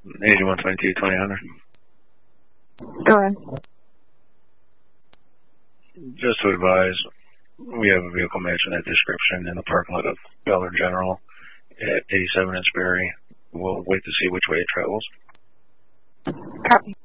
8122-2000. Go ahead. Just to advise, we have a vehicle matching that description in the parking lot of Ballard General at 87 Innsbury. We'll wait to see which way it travels. Copy.